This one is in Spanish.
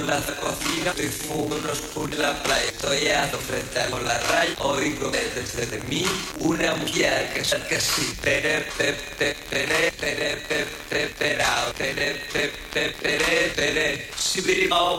la cocina, estoy fumando oscuro en la playa, estoy ando frente a la raya, oigo desde de mí una mujer que saca así, tere, tere, tere, tere, tere, tere, tere, tere, tere, tere, tere, tere,